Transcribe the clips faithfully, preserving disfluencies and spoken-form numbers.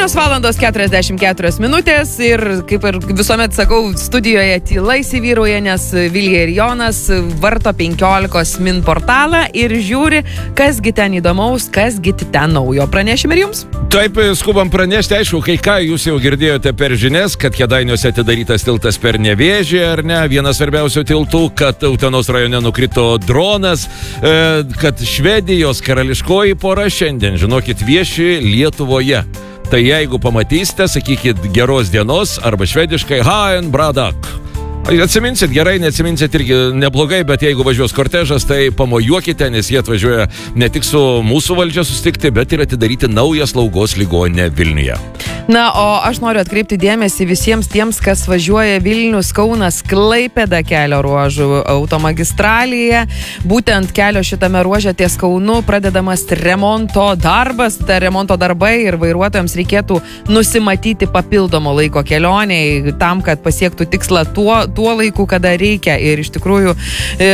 septynios valandos keturiasdešimt keturios minutės ir kaip ir visuomet sakau, studijoje tyla įsivyrauja, nes Vilija ir Jonas varto penkiolikos min portalą ir žiūri, kasgi ten įdomaus, kasgi ten naujo. Pranešime ir jums? Taip, skubam pranešti, aišku, kai ką jūs jau girdėjote per žinias, kad Kėdainiuose atidarytas tiltas per Nevėžį, ar ne, vienas svarbiausių tiltų, kad Utenos rajone nukrito dronas, kad Švedijos karališkoji pora šiandien, žinokit, vieši Lietuvoje. Tai jeigu pamatysite, sakykit geros dienos arba švediškai Haen Bradak. Atsiminsit gerai, neatsiminsit irgi neblogai, bet jeigu važiuos kortežas, tai pamojuokite, nes jie atvažiuoja ne tik su mūsų valdžia susitikti, bet ir atidaryti naują slaugos ligoninę Vilniuje. Na, o aš noriu atkreipti dėmesį visiems tiems, kas važiuoja Vilnius, Kaunas, Klaipėda kelio ruožų automagistralėje. Būtent kelio šitame ruože ties Kaunu pradedamas remonto darbas, ta remonto darbai ir vairuotojams reikėtų nusimatyti papildomo laiko kelioniai tam, kad pasiektų tikslą tuo, tuo laiku, kada reikia. Ir iš tikrųjų e,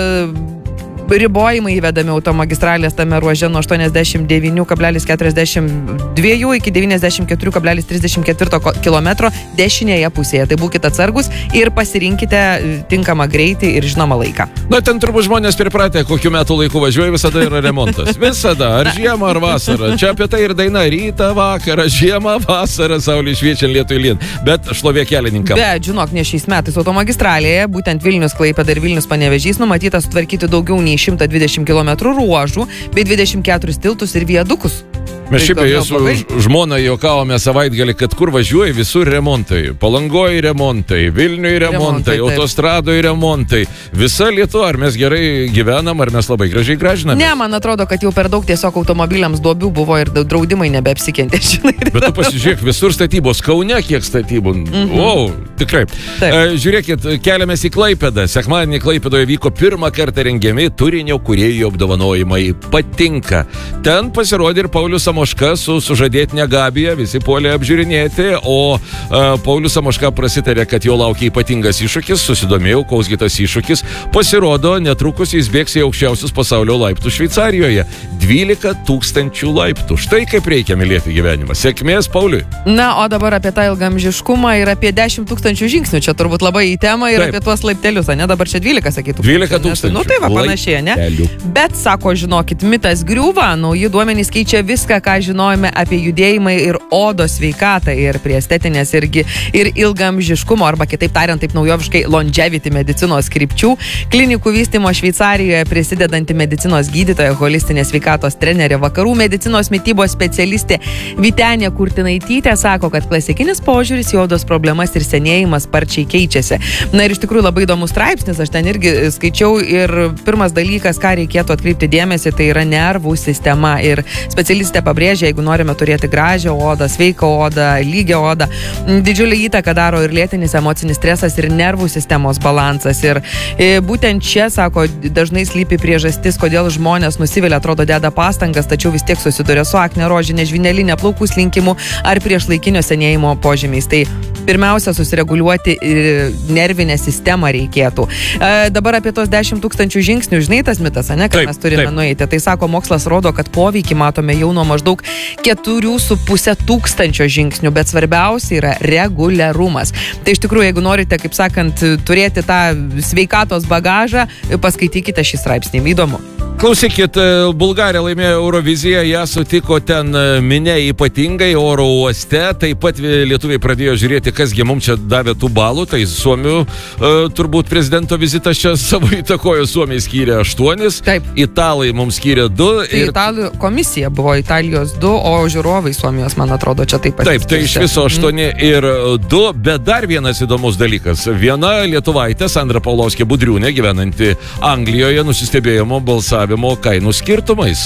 ribojimai įvedami automagistralės tame ruože nuo aštuoniasdešimt devyni kablelis keturiasdešimt du iki devyniasdešimt keturi kablelis trisdešimt keturi kilometro dešinėje pusėje. Tai būkite atsargus ir pasirinkite tinkamą greitį ir žinomą laiką. Na, ten turbūt žmonės pripratę, kokiu metu laiku važiuoja, visada yra remontas. Visada, ar žiemą, ar vasarą. Čia apie tai ir daina rytą, vakarą, žiemą, vasarą, saulė šviečia, lietui lyn. Bet šlovė kelininkam. Bet, žinok, ne šiais metais automagistralėje, būtent Vilnius, Klaipėda ir Vilnius Panevėžys numatyta sutvarkyti daugiau nei šimtą dvidešimt kilometrų ruožų, bei dvidešimt keturis tiltus ir viadukus. Mes šiaip jau su žmona juokavome savaitgalį, kad kur važiuoji, visur remontai. Palangoje remontai, Vilniuje remontai, remontai autostradoje remontai. Visa Lietuva, ar mes gerai gyvenam, ar mes labai gražiai gražiname? Ne, man atrodo, kad jau per daug tiesiog automobiliams duobių buvo ir draudimai nebeapsikentė. Bet tu pasižiūrėk, visur statybos, Kaune kiek statybų. Mhm. Wow, tikrai. Taip. Žiūrėkit, keliamės į Klaipėdą. Sekmadienį Klaipėdoje vyko pirmą kartą rengiami turinio kūrėjų apdovanojimai. Patinka. Ten pasirodė ir Paulius Samoška su sužadėtinė Gabija, visi puolė apžiūrinėti, o uh, Paulius Samoška prasitarė, kad jo laukia ypatingas iššūkis, susidomėjau, koksgi tas iššūkis, pasirodo, netrukus jis bėgs į aukščiausius pasaulio laiptus Šveicarijoje. dvylika tūkstančių laiptų. Štai kaip reikia mylėti gyvenimą. Sėkmės, Pauliui. Na, o dabar apie tą ilgamžiškumą ir apie dešimt tūkstančių žingsnių. Čia turbūt labai į temą ir Taip. Apie tuos laiptelius, ne? Dabar čia dvylika, sakytų. dvylika tūkstančių. Nu, tai va, panašiai, ne? Laiptelių. Bet, sako, žinokit, mitas griūva, nauji duomenys keičia viską, ką žinojame apie judėjimą ir odos sveikatą ir prie estetinės irgi ir ilgamžiškumo, arba kitaip tariant, taip naujoviškai longevity medicinos krypčių. Klinikų vystymo Šveicarijoje prisidedanti medicinos gydytoja, holistinės sveikatos trenerė, vakarų medicinos mitybos specialistė Vytenė Kurtinaitytė sako, kad klasikinis požiūris į odos problemas ir senėjimas sparčiai keičiasi. Na ir iš tikrųjų labai įdomus straipsnis, aš ten irgi skaičiau ir pirmas dalykas, ką reikėtų atkreipti dėmesį, tai yra nervų sistema ir specialistė pabrėžia, jeigu norime turėti gražią odą, sveiką odą, lygią odą, didžiulį įtaką daro ir lėtinis emocinis stresas ir nervų sistemos balansas. Ir e, būtent čia, sako, dažnai slypi priežastis, kodėl žmonės nusivilia, atrodo, deda pastangas, tačiau vis tiek susiduria su akne, rožinė, žvynelinė, plaukų slinkimu ar priešlaikinio senėjimo požymiais. Tai pirmiausia, susireguliuoti nervinę sistemą reikėtų. E, dabar apie tos dešimt tūkstančių žingsnių, žinai tas mitas, ne, kad taip, mes turime taip. nueiti. Tai sako, mokslas rodo, kad poveikį matome jau nuo maždaug keturių su pusė tūkstančio žingsnių, bet svarbiausia yra reguliarumas. Tai iš tikrųjų, jeigu norite, kaip sakant, turėti tą sveikatos bagažą, paskaitykite šį straipsnį. Įdomu. Klausykit, Bulgarija laimėjo Euroviziją, ją sutiko ten minia ypatingai oro uoste, taip pat lietuviai pradėjo žiūrėti, kasgi mums čia davė tų balų, tai Suomių uh, turbūt prezidento vizitas čia savo įtakojo, Suomiai skyrė aštuonis, taip. Italai mums skyrė du. Tai ir... Italų komisija buvo Italijos du, o žiūrovai Suomijos, man atrodo, čia taip pat. Taip, tai iš viso aštuoni mm. ir du, bet dar vienas įdomus dalykas. Viena lietuvaitė, Sandra Paulauskė Budriūnė, gyvenanti Anglijoje, nusistebėjimo balsavimo kainų skirtumais.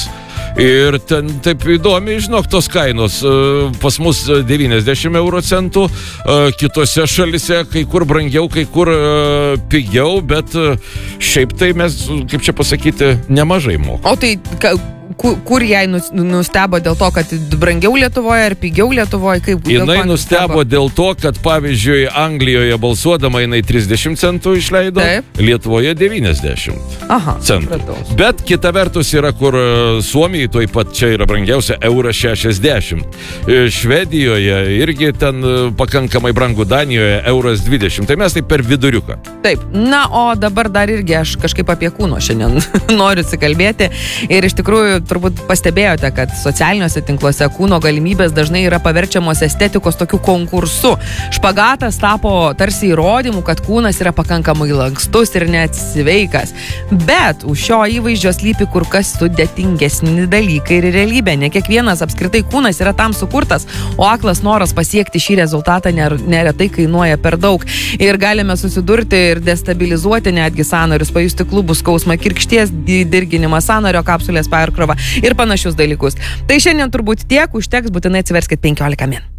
Ir ten taip įdomi, žinok, tos kainos. Pas mus devyniasdešimt euro centų, kitose šalise kai kur brangiau, kai kur pigiau, bet šiaip tai mes, kaip čia pasakyti, nemažai mokame. O tai... Ka... kur, kur jai nustebo dėl to, kad brangiau Lietuvoje ar pigiau Lietuvoje? Kaip, jinai nustebo dėl to, kad pavyzdžiui Anglijoje balsuodama jinai trisdešimt centų išleido, Taip. Lietuvoje devyniasdešimt Aha, centų. Pratos. Bet kita vertus yra, kur Suomijai taip pat čia yra brangiausia euras šešiasdešimt. Švedijoje irgi ten pakankamai brangu, Danijoje euras dvidešimt. Tai mes taip per viduriuką. Taip, na, o dabar dar irgi aš kažkaip apie kūno šiandien noriu sikalbėti. Ir iš tikrųjų turbūt pastebėjote, kad socialiniuose tinkluose kūno galimybės dažnai yra paverčiamos estetikos tokiu konkursu. Špagatas tapo tarsi įrodymu, kad kūnas yra pakankamai lankstus ir net sveikas. Bet už šio įvaizdžio slypi kur kas sudėtingesni dalykai ir realybė. Ne kiekvienas apskritai kūnas yra tam sukurtas, o aklas noras pasiekti šį rezultatą neretai kainuoja per daug. Ir galime susidurti ir destabilizuoti netgi sąnarius, pajusti klubų skausmą, kirkšties dirginimą, sąnario kapsulės perkrovą ir panašius dalykus. Tai šiandien turbūt tiek, užteks, būtinai atsiverskit penkiolika min.